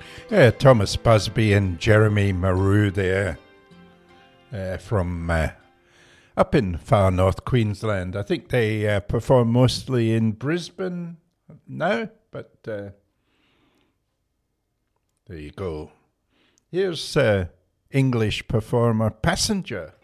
Thomas Busby and Jeremy Maru there from up in far north Queensland. I think they perform mostly in Brisbane now, but there you go. Here's English performer Passenger.